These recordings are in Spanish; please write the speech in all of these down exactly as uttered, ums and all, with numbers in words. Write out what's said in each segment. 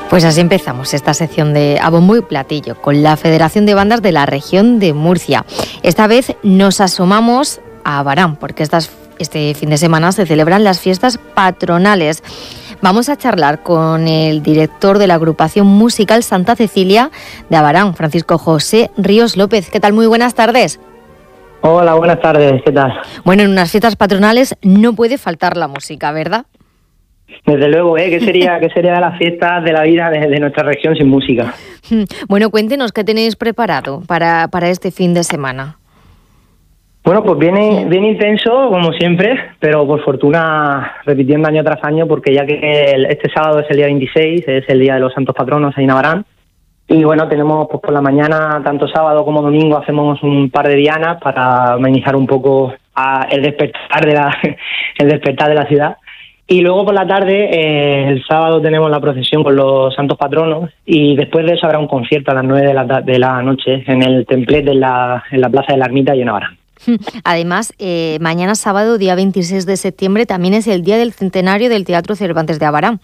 Pues así empezamos esta sección de A Bombo y Platillo con la Federación de Bandas de la Región de Murcia. Esta vez nos asomamos a Abarán, porque estas, este fin de semana se celebran las fiestas patronales. Vamos a charlar con el director de la agrupación musical Santa Cecilia de Abarán, Francisco José Ríos López. ¿Qué tal? Muy buenas tardes. Hola, buenas tardes. ¿Qué tal? Bueno, en unas fiestas patronales no puede faltar la música, ¿verdad? Desde luego, ¿eh? ¿Qué sería, qué sería de las fiestas de la vida de, de nuestra región sin música? Bueno, cuéntenos qué tenéis preparado para, para este fin de semana. Bueno, pues viene bien intenso, como siempre, pero por fortuna repitiendo año tras año, porque ya que el, este sábado es el día veintiséis, es el día de los santos patronos ahí en Abarán. Y bueno, tenemos pues por la mañana, tanto sábado como domingo, hacemos un par de dianas para amenizar un poco a el despertar de la el despertar de la ciudad. Y luego por la tarde, eh, el sábado tenemos la procesión con los santos patronos y después de eso habrá un concierto a las nueve de la, de la noche en el templet de la, en la Plaza de la Ermita y en Abarán. Además, eh, mañana sábado, día veintiséis de septiembre, también es el día del centenario del Teatro Cervantes de Abarán.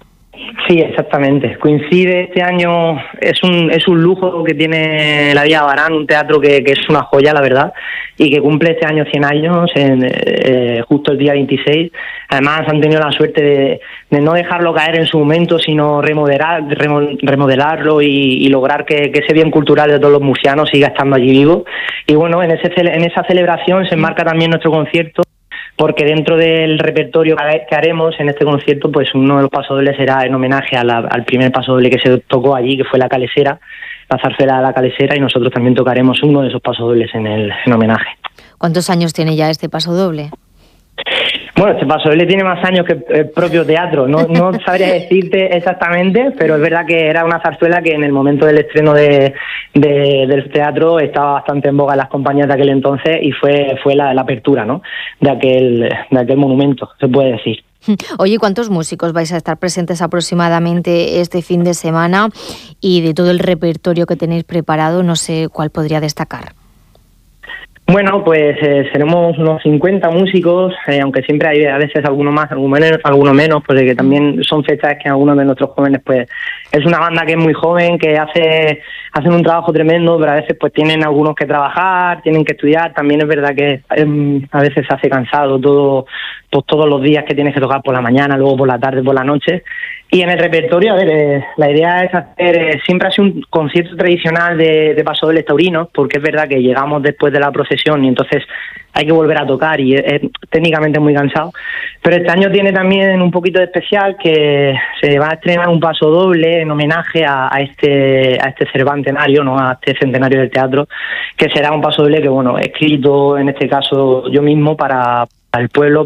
Sí, exactamente. Coincide este año, es un es un lujo que tiene la Vía Abarán, un teatro que, que es una joya, la verdad, y que cumple este año cien años, en, eh, justo el día veintiséis. Además, han tenido la suerte de, de no dejarlo caer en su momento, sino remodelar, remodelarlo y, y lograr que, que ese bien cultural de todos los murcianos siga estando allí vivo. Y bueno, en, ese, en esa celebración se enmarca también nuestro concierto, porque dentro del repertorio que haremos en este concierto, pues uno de los pasodobles será en homenaje a la, al primer pasodoble que se tocó allí, que fue la calesera, la zarzuela de la calesera, y nosotros también tocaremos uno de esos pasodobles en el en homenaje. ¿Cuántos años tiene ya este pasodoble? Bueno, este pasodoble tiene más años que el propio teatro, no, no sabría decirte exactamente, pero es verdad que era una zarzuela que en el momento del estreno de, de, del teatro estaba bastante en boga en las compañías de aquel entonces y fue fue la, la apertura, ¿no?, de aquel, de aquel monumento, se puede decir. Oye, ¿cuántos músicos vais a estar presentes aproximadamente este fin de semana? Y de todo el repertorio que tenéis preparado, no sé cuál podría destacar. Bueno, pues eh, seremos unos cincuenta músicos, eh, aunque siempre hay a veces alguno más, alguno menos, alguno menos, porque también son fechas que algunos de nuestros jóvenes, pues es una banda que es muy joven, que hace hacen un trabajo tremendo, pero a veces pues tienen algunos que trabajar, tienen que estudiar. También es verdad que eh, a veces se hace cansado todo, pues todos los días que tienes que tocar por la mañana, luego por la tarde, por la noche. Y en el repertorio, a ver, eh, la idea es hacer, eh, siempre ha sido un concierto tradicional de, de pasodobles taurinos, porque es verdad que llegamos después de la procesión y entonces hay que volver a tocar y es, es técnicamente muy cansado. Pero este año tiene también un poquito de especial, que se va a estrenar un pasodoble en homenaje a, a este a este cervantenario, ¿no?, a este centenario del teatro, que será un pasodoble que, bueno, escrito en este caso yo mismo para, para el pueblo,